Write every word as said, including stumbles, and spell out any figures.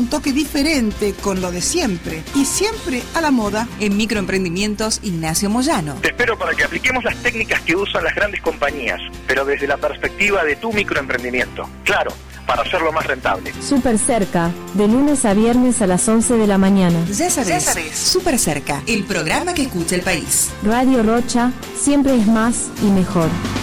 toque diferente con lo de siempre y siempre a la moda. En Microemprendimientos, Ignacio Moyano. Te espero para que apliquemos las técnicas que usan las grandes compañías, pero desde la perspectiva de tu microemprendimiento. Claro, para hacerlo más rentable. Súper Cerca, de lunes a viernes a las once de la mañana. Ya sabes, ya sabes. Súper Cerca, el programa que escucha el país. Radio Rocha, siempre es más y mejor.